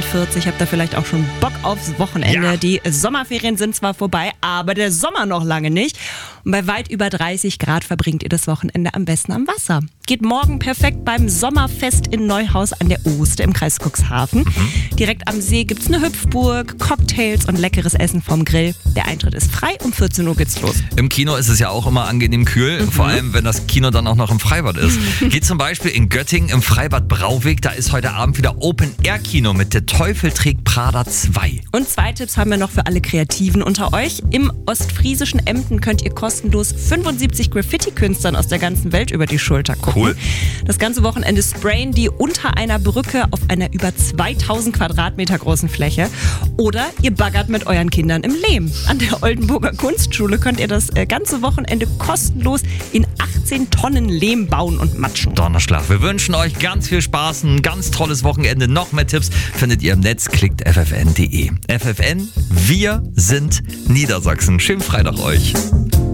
42. Habt ihr vielleicht auch schon Bock aufs Wochenende? Ja. Die Sommerferien sind zwar vorbei, aber der Sommer noch lange nicht. Und bei weit über 30 Grad verbringt ihr das Wochenende am besten am Wasser. Geht morgen perfekt beim Sommerfest in Neuhaus an der Oste im Kreis Cuxhaven. Direkt am See gibt's eine Hüpfburg, Cocktails und leckeres Essen vom Grill. Der Eintritt ist frei, um 14 Uhr geht's los. Im Kino ist es ja auch immer angenehm kühl, vor allem wenn das Kino dann auch noch im Freibad ist. Geht zum Beispiel in Göttingen im Freibad Brauweg, da ist heute Abend wieder Open-Air-Kino mit Der Teufel trägt Prada 2. Und 2 Tipps haben wir noch für alle Kreativen unter euch. Im ostfriesischen Emden könnt ihr kostenlos 75 Graffiti-Künstlern aus der ganzen Welt über die Schulter gucken. Cool. Das ganze Wochenende sprayen die unter einer Brücke auf einer über 2000 Quadratmeter großen Fläche. Oder ihr baggert mit euren Kindern im Lehm. An der Oldenburger Kunstschule könnt ihr das ganze Wochenende kostenlos in 18 Tonnen Lehm bauen und matschen. Donnerschlag. Wir wünschen euch ganz viel Spaß, ein ganz tolles Wochenende. Noch mehr Tipps findet ihr im Netz, klickt ffn.de. FFN, wir sind Niedersachsen. Schönen Freitag euch.